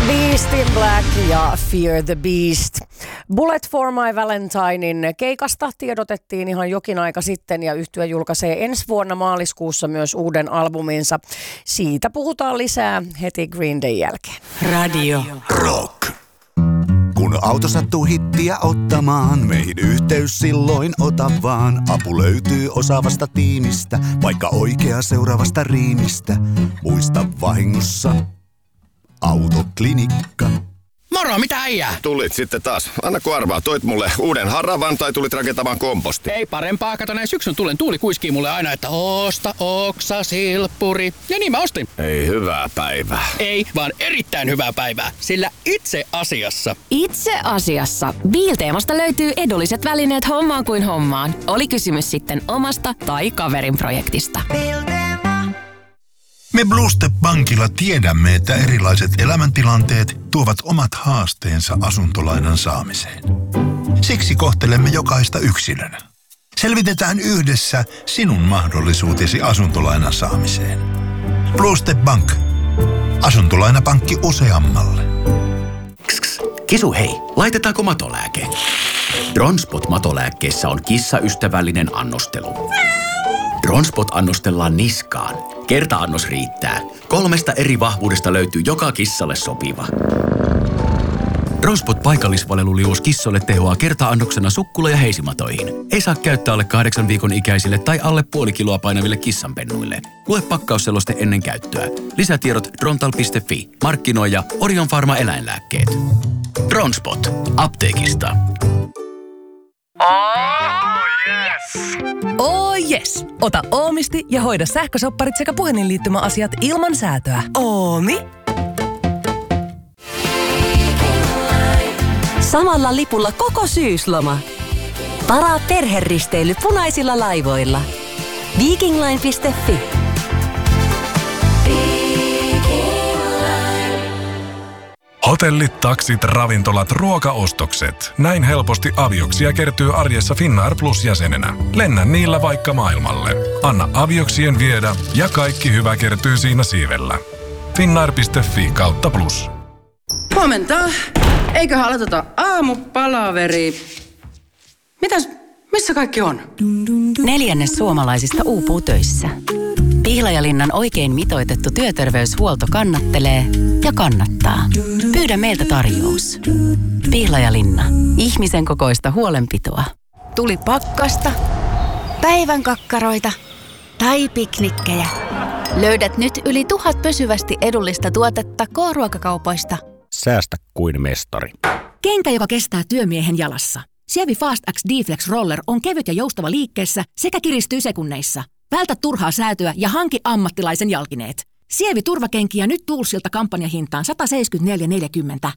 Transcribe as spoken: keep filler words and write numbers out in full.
Beast in Black ja Fear the Beast. Bullet for My Valentinein keikasta tiedotettiin ihan jokin aika sitten ja yhtye julkaisee ensi vuonna maaliskuussa myös uuden albuminsa. Siitä puhutaan lisää heti Green Day jälkeen. Radio Rock. Kun auto sattuu hittiä ottamaan, meihin yhteys silloin ota vaan. Apu löytyy osaavasta tiimistä, vaikka oikea seuraavasta riimistä. Muista vahingossa Autoklinikka. Moro, mitä äijää? Tulit sitten taas. Anna kun arvaa, toit mulle uuden haravan tai tulit rakentamaan komposti? Ei parempaa, kato näin syksyn tulen tuuli kuiskii mulle aina, että osta oksa, silppuri. Ja niin mä ostin. Ei hyvää päivää. Ei, vaan erittäin hyvää päivää, sillä itse asiassa. Itse asiassa Biilteemasta löytyy edulliset välineet hommaan kuin hommaan. Oli kysymys sitten omasta tai kaverin projektista. Me Blue Step Bankilla tiedämme, että erilaiset elämäntilanteet tuovat omat haasteensa asuntolainan saamiseen. Siksi kohtelemme jokaista yksilönä. Selvitetään yhdessä sinun mahdollisuutesi asuntolainan saamiseen. Blue Step Bank. Asuntolainapankki useammalle. Kss, Kisu hei, laitetaanko matolääke? Dronspot matolääkkeessä on kissaystävällinen annostelu. Dronspot annostellaan niskaan. Kerta-annos riittää. Kolmesta eri vahvuudesta löytyy joka kissalle sopiva. Dronspot paikallisvaleluliuos kissoille tehoaa kerta-annoksena sukkula- ja heisimatoihin. Ei saa käyttää alle kahdeksan viikon ikäisille tai alle puoli kiloa painaville kissanpennuille. Lue pakkausseloste ennen käyttöä. Lisätiedot drontal piste fi. Markkinoija Orion Pharma eläinlääkkeet. Dronspot. Apteekista. Oh yes! Oh yes! Ota Oomisti ja hoida sähkösopparit sekä puhelinliittymäasiat ilman säätöä. Oomi. Samalla lipulla koko syysloma. Varaa perheristeily punaisilla laivoilla. Vikingline piste fi. Hotellit, taksit, ravintolat, ruokaostokset. Näin helposti avioksia kertyy arjessa Finnair Plus-jäsenenä. Lennä niillä vaikka maailmalle. Anna avioksien viedä ja kaikki hyvä kertyy siinä siivellä. Finnair piste fi kautta plus. Huomenta. Eiköhän aloiteta aamupalaveri. Mitäs, missä kaikki on? Neljännes suomalaisista uupuu töissä. Pihlajalinnan oikein mitoitettu työterveyshuolto kannattelee ja kannattaa. Pyydä meiltä tarjous. Pihlajalinna. Ihmisen kokoista huolenpitoa. Tuli pakkasta, päivän kakkaroita tai piknikkejä. Löydät nyt yli tuhat pysyvästi edullista tuotetta K-ruokakaupoista. Säästä kuin mestari. Kenkä, joka kestää työmiehen jalassa. Sievi Fast X D-Flex Roller on kevyt ja joustava liikkeessä sekä kiristyy sekunneissa. Vältä turhaa säätöä ja hanki ammattilaisen jalkineet. Sievi turvakenkiä nyt Toolsilta kampanjahintaan sata seitsemänkymmentäneljä neljäkymmentä.